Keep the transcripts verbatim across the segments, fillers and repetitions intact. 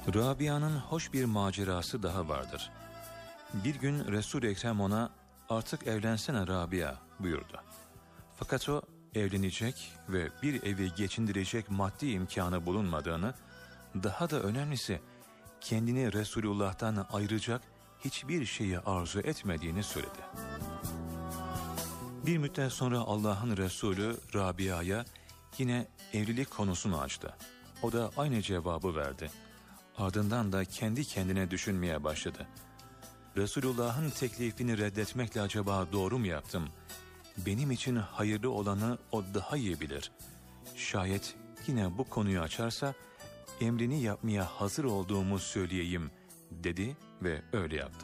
Rabia'nın hoş bir macerası daha vardır. Bir gün Resul-i Ekrem ona "Artık evlensene Rabia" buyurdu. Fakat o evlenecek ve bir evi geçindirecek maddi imkanı bulunmadığını, daha da önemlisi kendini Resulullah'tan ayıracak hiçbir şeyi arzu etmediğini söyledi. Bir müddet sonra Allah'ın Resulü Rabia'ya yine evlilik konusunu açtı. O da aynı cevabı verdi. Ardından da kendi kendine düşünmeye başladı. Resulullah'ın teklifini reddetmekle acaba doğru mu yaptım? Benim için hayırlı olanı o daha iyi bilir. Şayet yine bu konuyu açarsa emrini yapmaya hazır olduğumu söyleyeyim dedi ve öyle yaptı.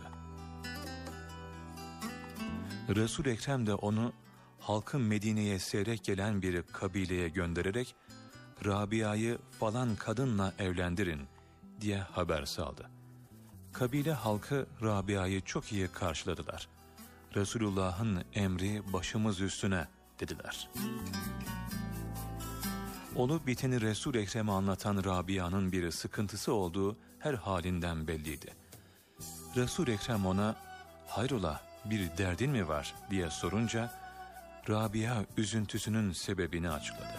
Resul-i Ekrem de onu halkın Medine'ye seyrek gelen bir kabileye göndererek Rabia'yı falan kadınla evlendirin diye haber saldı. Kabile halkı Rabia'yı çok iyi karşıladılar. Resulullah'ın emri başımız üstüne dediler. Olup biteni Resul-i Ekrem'e anlatan Rabia'nın bir sıkıntısı olduğu her halinden belliydi. Resul-i Ekrem ona "Hayrola, bir derdin mi var?" diye sorunca Rabia üzüntüsünün sebebini açıkladı.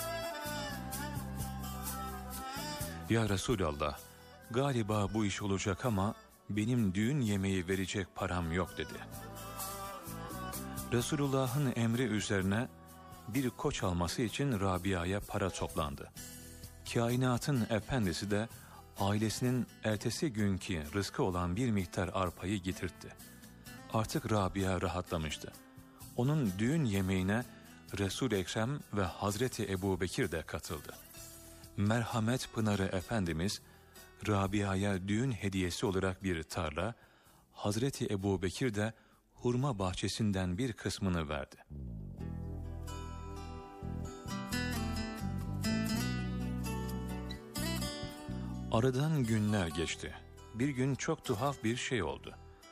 "Ya Resulallah, galiba bu iş olacak ama benim düğün yemeği verecek param yok" dedi. Resulullah'ın emri üzerine bir koç alması için Rabia'ya para toplandı. Kainatın efendisi de ailesinin ertesi günkü rızkı olan bir miktar arpayı getirtti. Artık Rabia rahatlamıştı. Onun düğün yemeğine Resul-i Ekrem ve Hazreti Ebubekir de katıldı. Merhamet Pınarı Efendimiz Rabia'ya düğün hediyesi olarak bir tarla, Hazreti Ebubekir de hurma bahçesinden bir kısmını verdi. Aradan günler geçti. Bir gün çok tuhaf bir şey oldu.